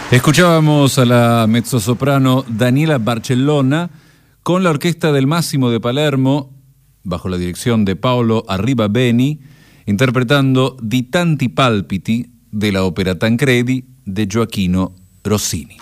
Escuchábamos a la mezzosoprano Daniela Barcellona con la orquesta del Máximo de Palermo, bajo la dirección de Paolo Arribabeni, interpretando Di tanti palpiti de la ópera Tancredi de Gioachino Rossini.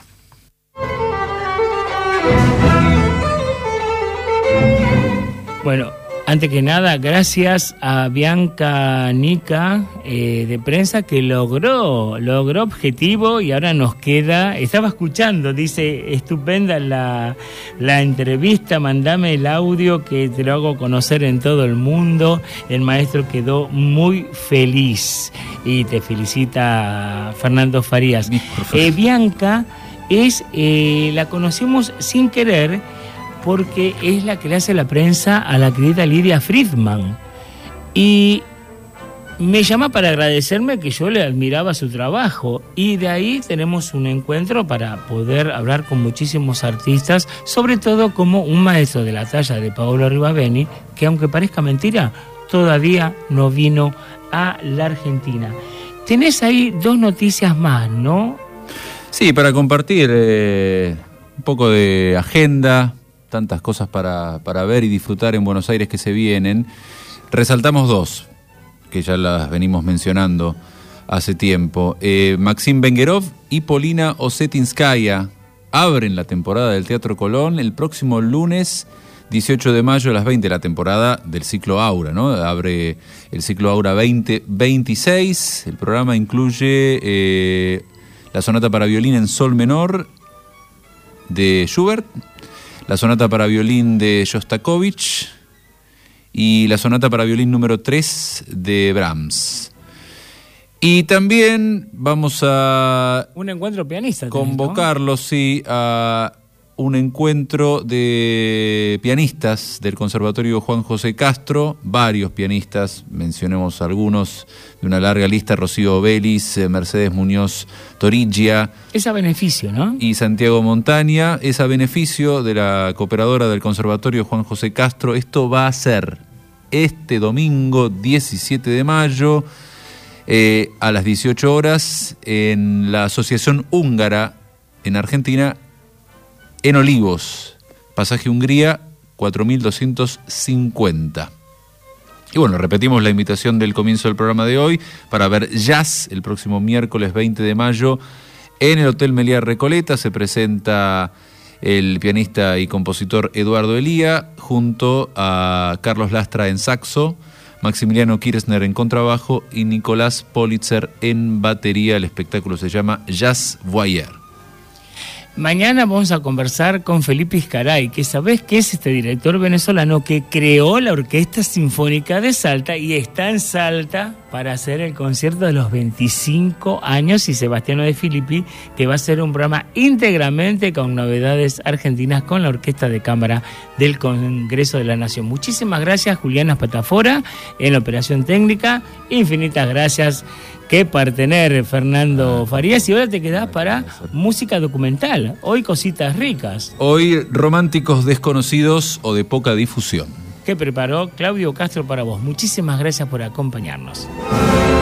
Bueno, antes que nada, gracias a Bianca Nica de prensa, que logró objetivo y ahora nos queda. Estaba escuchando, dice, estupenda la entrevista, mandame el audio que te lo hago conocer en todo el mundo. El maestro quedó muy feliz y te felicita Fernando Farías. Bianca la conocimos sin querer, porque es la que le hace la prensa a la querida Lidia Friedman. Y me llama para agradecerme que yo le admiraba su trabajo. Y de ahí tenemos un encuentro para poder hablar con muchísimos artistas, sobre todo como un maestro de la talla de Paolo Arribabeni, que aunque parezca mentira, todavía no vino a la Argentina. Tenés ahí 2 noticias más, ¿no? Sí, para compartir un poco de agenda, tantas cosas para ver y disfrutar en Buenos Aires que se vienen. Resaltamos 2, que ya las venimos mencionando hace tiempo. Maxim Vengerov y Polina Osetinskaya abren la temporada del Teatro Colón el próximo lunes 18 de mayo a las 20, la temporada del ciclo Aura, ¿no? Abre el ciclo Aura 2026. El programa incluye la sonata para violín en sol menor de Schubert, la sonata para violín de Shostakovich y la sonata para violín número 3 de Brahms. Y también vamos a... un encuentro pianista. Convocarlos, ¿no? Sí, a un encuentro de pianistas del Conservatorio Juan José Castro, varios pianistas, mencionemos algunos de una larga lista: Rocío Vélez, Mercedes Muñoz Toriglia. Es a beneficio, ¿no? Y Santiago Montaña, es a beneficio de la cooperadora del Conservatorio Juan José Castro. Esto va a ser este domingo 17 de mayo a las 18 horas en la Asociación Húngara en Argentina, en Olivos, pasaje Hungría 4250. Y bueno, repetimos la invitación del comienzo del programa de hoy para ver jazz el próximo miércoles 20 de mayo en el Hotel Meliá Recoleta. Se presenta el pianista y compositor Eduardo Elía junto a Carlos Lastra en saxo, Maximiliano Kirchner en contrabajo y Nicolás Politzer en batería. El espectáculo se llama Jazz Voyeur. Mañana vamos a conversar con Felipe Iscaray, que sabés que es este director venezolano que creó la Orquesta Sinfónica de Salta y está en Salta para hacer el concierto de los 25 años, y Sebastiano De Filippi, que va a ser un programa íntegramente con novedades argentinas con la Orquesta de Cámara del Congreso de la Nación. Muchísimas gracias, Juliana Spatafora, en la operación técnica. Infinitas gracias que partener, Fernando Farías. Y ahora te quedás para música documental. Hoy cositas ricas. Hoy románticos desconocidos o de poca difusión. Que preparó Claudio Castro para vos. Muchísimas gracias por acompañarnos.